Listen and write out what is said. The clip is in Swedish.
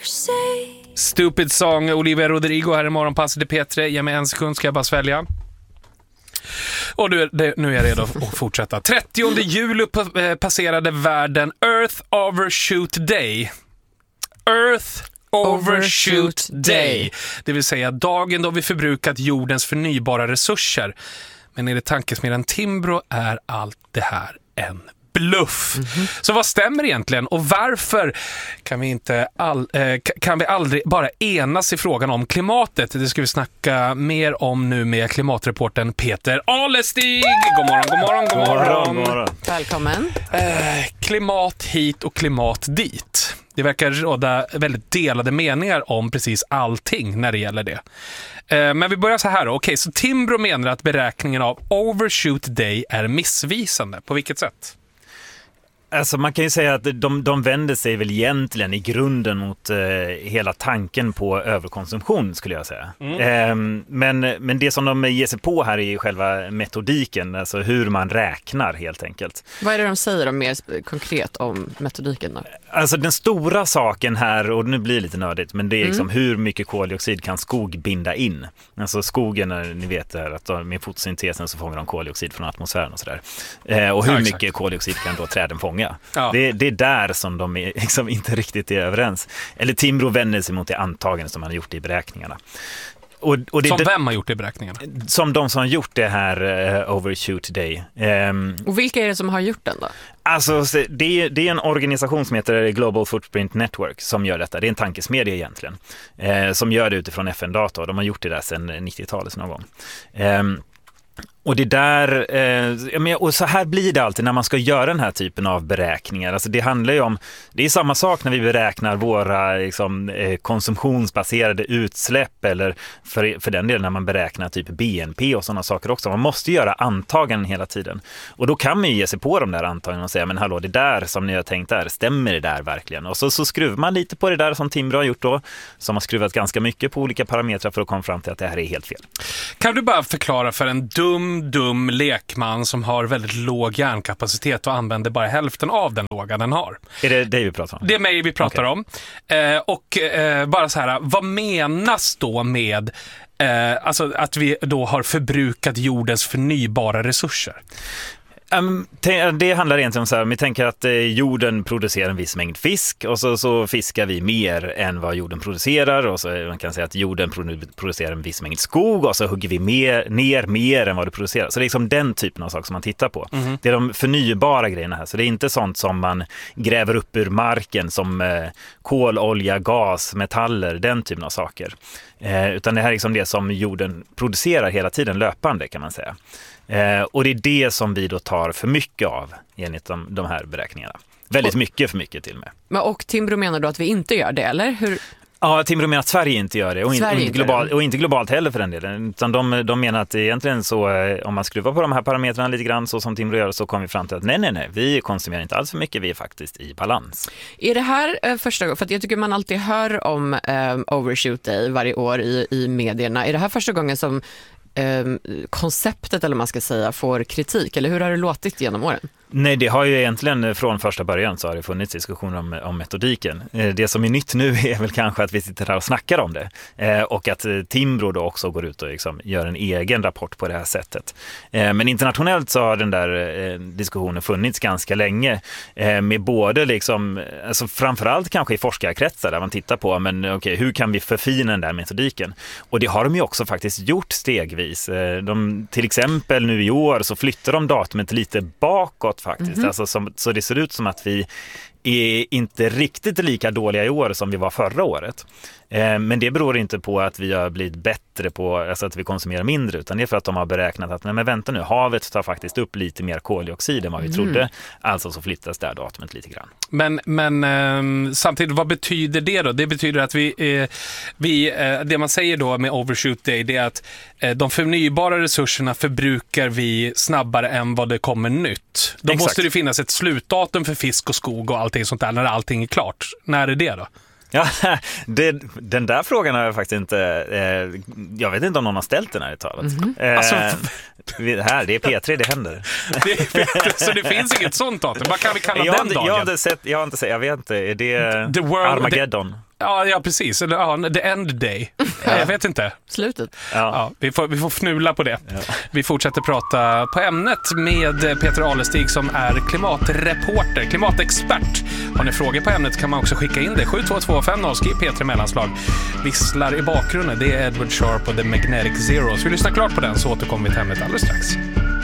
Stupid Song, Olivia Rodrigo här i Morgonpasset i P3. Ge mig en sekund, ska jag bara svälja. Och nu är jag redo att fortsätta. 30 juli passerade världen Earth Overshoot Day. Earth Overshoot Day. Det vill säga dagen då vi förbrukat jordens förnybara resurser. Men enligt tankesmedjan Timbro är allt det här en bluff. Så vad stämmer egentligen och varför kan vi aldrig bara enas i frågan om klimatet? Det ska vi snacka mer om nu med klimatreporten Peter Alestig. God morgon. Välkommen. Klimat hit och klimat dit. Det verkar råda väldigt delade meningar om precis allting när det gäller det. Men vi börjar så här då. Okej, så Timbro menar att beräkningen av Overshoot Day är missvisande. På vilket sätt? Alltså man kan ju säga att de vänder sig väl egentligen i grunden mot hela tanken på överkonsumtion, skulle jag säga. Men det som de ger sig på här är själva metodiken, alltså hur man räknar helt enkelt. Vad är det de säger om mer konkret om metodiken då? Alltså den stora saken här, och nu blir det lite nördigt, men det är liksom hur mycket koldioxid kan skog binda in? Alltså skogen, ni vet det här, att med fotosyntesen så fångar de koldioxid från atmosfären och sådär. Och hur mycket koldioxid kan då träden fånga? Ja. Det är där som de är, liksom, inte riktigt är överens. Eller Timbro vänder sig mot det antagande som man har gjort i beräkningarna. Och det, som vem har gjort det i beräkningarna? Som de som har gjort det här Overshoot Day. Och vilka är det som har gjort den då? Alltså det är en organisation som heter Global Footprint Network som gör detta. Det är en tankesmedja egentligen. Som gör det utifrån FN-data. De har gjort det där sedan 90-talet någon gång. Och det där, och så här blir det alltid när man ska göra den här typen av beräkningar. Alltså det handlar ju om, det är samma sak när vi beräknar våra liksom, konsumtionsbaserade utsläpp eller för den delen när man beräknar typ BNP och sådana saker också. Man måste göra antaganden hela tiden. Och då kan man ju ge sig på de där antagandena och säga, men hallå, det där som ni har tänkt där, stämmer det där verkligen? Och så skruvar man lite på det där som Timbro har gjort då, som har skruvat ganska mycket på olika parametrar för att komma fram till att det här är helt fel. Kan du bara förklara för en dum lekman som har väldigt låg hjärnkapacitet och använder bara hälften av den låga den har? Är det det vi pratar om? Det är mig vi pratar om. Bara så här, vad menas då med alltså att vi då har förbrukat jordens förnybara resurser? Det handlar egentligen om så här, vi tänker att jorden producerar en viss mängd fisk och så fiskar vi mer än vad jorden producerar, och så man kan säga att jorden producerar en viss mängd skog och så hugger vi ner mer än vad det producerar. Så det är liksom den typen av saker som man tittar på. Det är de förnybara grejerna här, så det är inte sånt som man gräver upp ur marken som kol, olja, gas, metaller, den typen av saker. Utan det här är liksom det som jorden producerar hela tiden löpande, kan man säga. Och det är det som vi då tar för mycket av enligt de här beräkningarna. Väldigt mycket för mycket till och med. Och Timbro menar då att vi inte gör det, eller? Hur? Ja, Timbro menar att Sverige inte gör det och inte globalt heller för den delen. Utan de menar att egentligen så, om man skruvar på de här parametrarna lite grann så som Timbro gör, så kommer vi fram till att nej, vi konsumerar inte alls för mycket, vi är faktiskt i balans. Är det här första gången, för att jag tycker man alltid hör om Overshoot Day varje år i medierna. Är det här första gången som konceptet, eller man ska säga, får kritik, eller hur har det låtit genom åren? Nej, det har ju egentligen från första början så har det funnits diskussioner om metodiken. Det som är nytt nu är väl kanske att vi sitter här och snackar om det. Och att Timbro då också går ut och liksom gör en egen rapport på det här sättet. Men internationellt så har den där diskussionen funnits ganska länge. Med både liksom, alltså framförallt kanske i forskarkretsar där man tittar på, men okej, hur kan vi förfina den där metodiken? Och det har de ju också faktiskt gjort stegvis. Till exempel nu i år så flyttar de datumet lite bakåt faktiskt. Alltså så det ser ut som att vi är inte riktigt lika dåliga i år som vi var förra året. Men det beror inte på att vi har blivit bättre på, alltså att vi konsumerar mindre, utan det är för att de har beräknat att men vänta nu, havet tar faktiskt upp lite mer koldioxid än vad vi trodde. Alltså så flyttas där datumet lite grann. Men samtidigt, vad betyder det då? Det betyder att det man säger då med Overshoot Day, det är att de förnybara resurserna förbrukar vi snabbare än vad det kommer nytt. Då måste det finnas ett slutdatum för fisk och skog och allting sånt där när allting är klart. När är det då? Ja, den där frågan har jag faktiskt inte, jag vet inte om någon har ställt den här i talet. Alltså, här, det är P3, det händer. Det är P3, så det finns inget sånt datum. Vad kan vi kalla den dagen? Jag har inte sett, jag vet inte, är det Armageddon? Ja, precis. Eller, the end day. Jag vet inte. Slutet. Ja, vi får fnula på det. Ja. Vi fortsätter prata på ämnet med Peter Alestig som är klimatreporter, klimatexpert. Har ni frågor på ämnet kan man också skicka in det. 72250, skriv Peter mellanslag. Visslar i bakgrunden, det är Edward Sharp och The Magnetic Zeros. Vi lyssnar klart på den så återkommer vi till ämnet alldeles strax.